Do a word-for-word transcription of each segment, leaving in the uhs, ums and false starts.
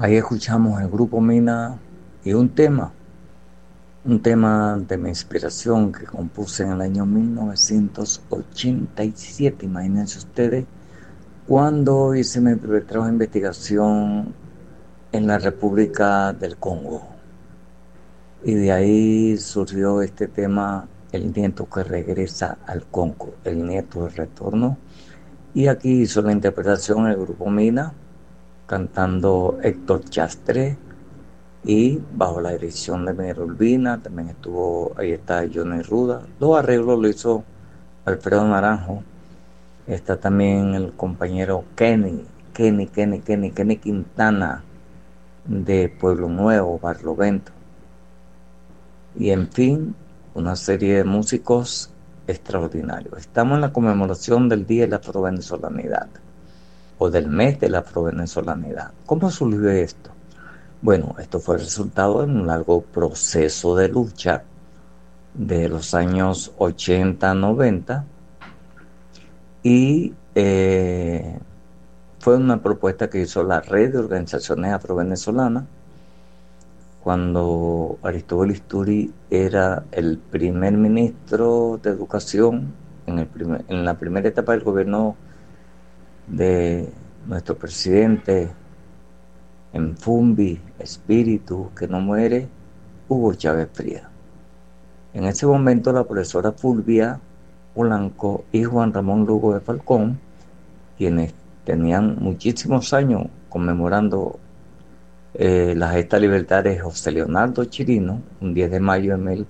Ahí escuchamos el grupo Mina y un tema, un tema de mi inspiración que compuse en el año mil novecientos ochenta y siete. Imagínense ustedes, cuando hice mi primer trabajo de investigación en la República del Congo. Y de ahí surgió este tema, el nieto que regresa al Congo, el nieto de retorno. Y aquí hizo la interpretación el grupo Mina, cantando Héctor Chastre, y bajo la dirección de Miguel Urbina. También estuvo, ahí está Johnny Ruda. Los arreglos lo hizo Alfredo Naranjo. Está también el compañero Kenny, Kenny, Kenny, Kenny, Kenny Quintana de Pueblo Nuevo, Barlovento. Y en fin, una serie de músicos extraordinarios. Estamos en la conmemoración del Día de la Afrovenezolanidad o del mes de la Afrovenezolanidad. ¿Cómo surgió esto? Bueno, esto fue el resultado de un largo proceso de lucha de los años ochenta, noventa, y eh, fue una propuesta que hizo la red de organizaciones afrovenezolanas cuando Aristóbulo Isturi era el primer ministro de educación en, el primer, en la primera etapa del gobierno de nuestro presidente en Fumbi, espíritu que no muere, Hugo Chávez Frías. En ese momento la profesora Fulvia Polanco y Juan Ramón Lugo de Falcón, quienes tenían muchísimos años conmemorando eh, la gesta libertad de José Leonardo Chirino, un diez de mayo de mil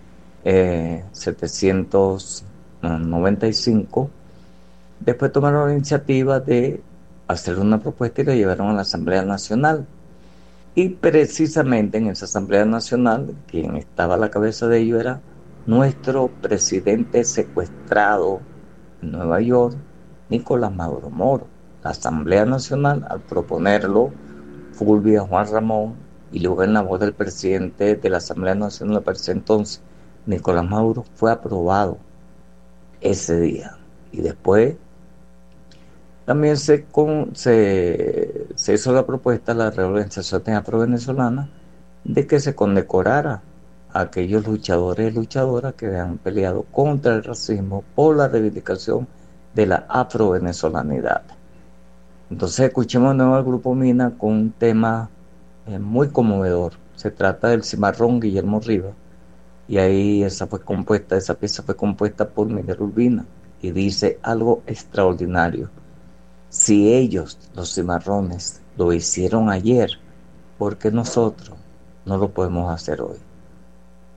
setecientos noventa y cinco, después tomaron la iniciativa de hacer una propuesta y la llevaron a la Asamblea Nacional. Y precisamente en esa Asamblea Nacional, quien estaba a la cabeza de ello era nuestro presidente secuestrado en Nueva York, Nicolás Maduro Moro. La Asamblea Nacional, al proponerlo, Fulvia, Juan Ramón, y luego en la voz del presidente de la Asamblea Nacional para ese entonces, Nicolás Maduro, fue aprobado ese día. Y después también se, con, se, se hizo la propuesta a la reorganización afro-venezolana de que se condecorara a aquellos luchadores y luchadoras que habían peleado contra el racismo por la reivindicación de la afro-venezolanidad. Entonces escuchemos de nuevo al grupo Mina con un tema eh, muy conmovedor. Se trata del cimarrón Guillermo Rivas, y ahí esa fue compuesta, esa pieza fue compuesta por Miguel Urbina, y dice algo extraordinario. Si ellos, los cimarrones, lo hicieron ayer, ¿por qué nosotros no lo podemos hacer hoy?